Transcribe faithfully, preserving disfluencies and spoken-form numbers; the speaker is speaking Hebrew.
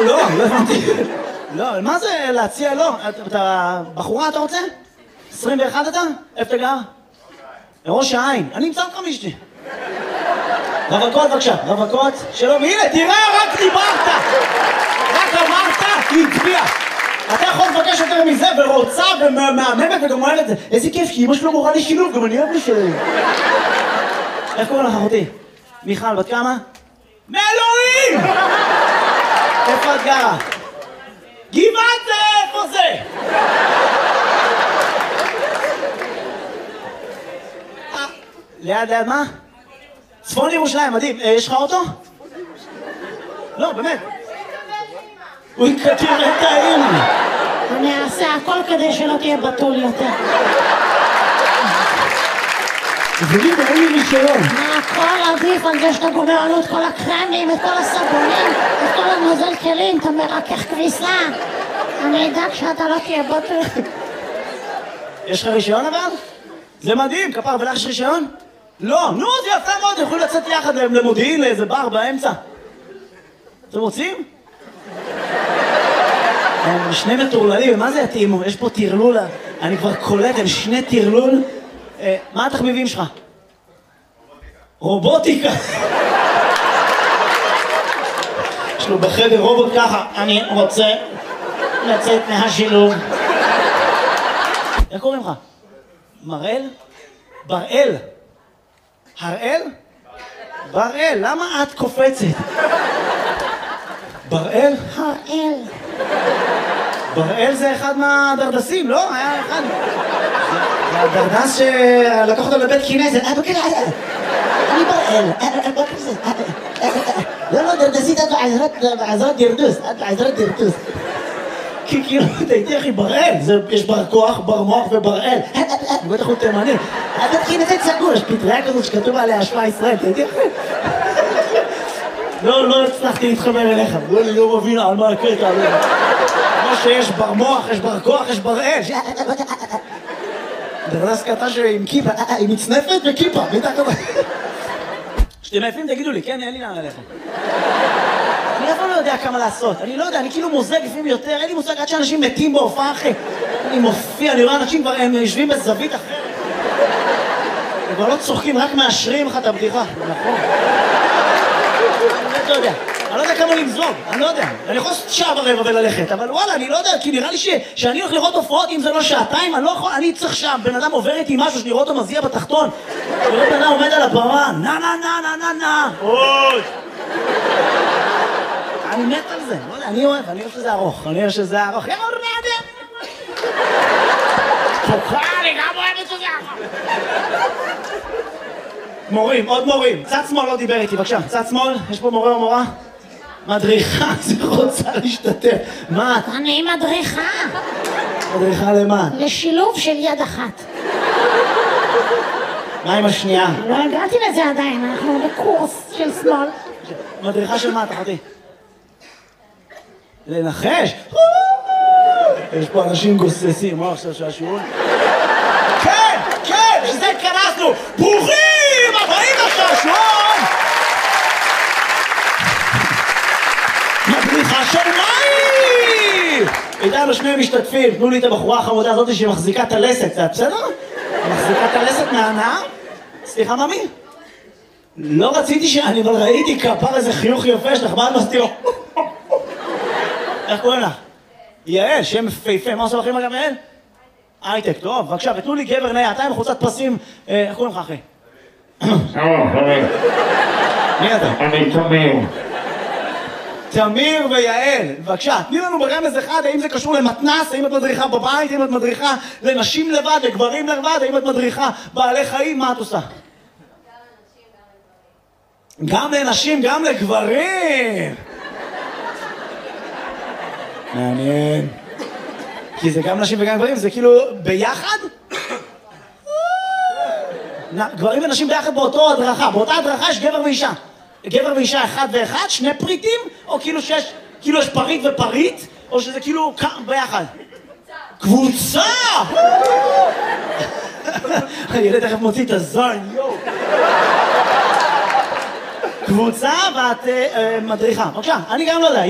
לא, לא הבנתי. לא, מה זה להציע? לא. אתה בחורה, אתה רוצה? עשרים ואחת אתה? איפה אתה גר? ראש העין. אני אמצא אותך מאשתי. רווקות בבקשה, רווקות. שלום, הנה, תראה, רק דיברת. רק אמרת, היא הצביעה. אתה יכול לבקש יותר מזה, ורוצה, ומהממת, וגם אוהב את זה. איזה כיף, כי אמא שלו מורה לי שילוב, גם אני אוהב לי שילוב. איך קוראים לך, אחותי? מיכל, בת כמה? מאלוהים! איפה את גרה? גבעת זה, איפה זה? ליד, ליד מה? צפון ירושלים, מדהים. יש לך אוטו? לא, באמת. הוא יקטיר את האמא. אני אעשה הכל כדי שלא תהיה בתול יותר. דברים אין לי רישיון. מה, הכל עדיף על זה שאתה גומר עלו את כל הקרמים, את כל הסבונים, את כל הנוזל כלים, אתה מרכך כביסה. אני אדאג שאתה לא תהיה בתול. יש לך רישיון אבל? זה מדהים, כפר, ולך יש רישיון? לא, נו, זה יפה מאוד, יכולים לצאת יחד למודיעין, לאיזה בר באמצע. אתם רוצים? הם שני מטורללים, מה זה יתאימו? יש פה תרלול, אני כבר קולט, הם שני תרלול. מה התחביבים שלך? רובוטיקה. יש לו בחדר רובוט ככה, אני רוצה לצאת מהשילוב. איך קוראים לך? מראל? בראל. הראל? בראל, למה את קופצת? בראל? הראל. בראל זה אחד מהדרדסים, לא? היה אחד. זה הדרדס שלקח אותו לבית כנסת. אני בראל. לא, לא, דרדסית, את בעזרת דרדוס. את בעזרת דרדוס. כי כאילו, תהייתי אחי, בראל. יש בר כוח, בר מוח ובראל. בטח הוא תימני. הבית כנסת סגור, יש פטריה כזאת שכתוב עליה השפעה ישראל, תהייתי אחי. לא, לא הצלחתי להתחבר אליך. אני לא מבין על מה הקטע. כמו שיש בר מוח, יש בר כוח, יש בראל. דרדס קטן עם כיפה, עם מצנפת וכיפה, בטח כזה. כשאתם עייפים תגידו לי, כן, אין לי לאן ללכת. אני אף פעם לא יודע כמה לעשות, אני לא יודע, אני כאילו מוזג לפעמים יותר, אין לי מושג עד שאנשים מתים בהופעה אחרי. אני מופיע, אני רואה אנשים כבר, הם יושבים בזווית אחרת. הם כבר לא צוחקים, רק מאשרים לך את הבדיחה, נכון. אני לא יודע, אני לא יודע כמה למזוג, אני לא יודע. אני יכול לעשות שעה ורבע וללכת, אבל וואלה, אני לא יודע, כי נראה לי שאני הולך לראות הופעות, אם זה לא שעתיים, אני לא יכול, אני צריך שם, בן אדם עובר איתי משהו, שאני רואה אותו מזיע בתחתון, וראה בן אדם עומד על הבמה, נה נה נה נה נה נה, אוי! אני מת על זה, לא יודע, אני אוהב, אני אוהב שזה ארוך, אני אוהב שזה ארוך, יא רעדה! תוקע, אני גם אוהב את שזה ארוך! מורים, עוד מורים, צד שמאל לא דיבר איתי, בבקשה, צד שמאל, יש פה מורה או מורה? מדריכה, זה רוצה להשתתף, מה? אני מדריכה. מדריכה למה? לשילוב של יד אחת. מה עם השנייה? לא הגעתי לזה עדיין, אנחנו בקורס של שמאל. מדריכה של מה, תחתי? לנחש? יש פה אנשים גוססים, מה עכשיו שהשיעון? כן, כן, שזה התכנסנו! ברוכים הבאים לשעשועון! מדריכה של מים! איתנו שני משתתפים, תנו לי את הבחורה החמודה הזאת שמחזיקה את הלסת, זה בסדר? מחזיקה את הלסת מהנאה? סליחה, ממי? לא רציתי שאני, אבל ראיתי כפר איזה חיוך יפה שלך, מה את מסתירו? איך קוראים לך? יעל, שם פייפה, מה עושה לכם אגב יעל? הייטק, טוב, בבקשה, ותנו לי גבר נאה, אתה עם חולצת פסים, איך קוראים לך אחי? שלום, חבר. מי אתה? אני תמיר. תמיר ויעל, בבקשה, תני לנו ברמז אחד, האם זה קשור למתנס, האם את מדריכה בבית, האם את מדריכה לנשים לבד, לגברים לבד, האם את מדריכה בעלי חיים, מה את עושה? גם לנשים, גם לגברים! מעניין. כי זה גם נשים וגם גברים, זה כאילו ביחד? גברים ונשים ביחד באותו הדרכה, באותה הדרכה יש גבר ואישה. גבר ואישה אחד ואחד, שני פריטים, או כאילו שיש, כאילו יש פריט ופריט, או שזה כאילו ביחד? קבוצה! הילד תכף מוציא את הזין, יואו! קבוצה ואת מדריכה. בבקשה, אני גם לא יודע.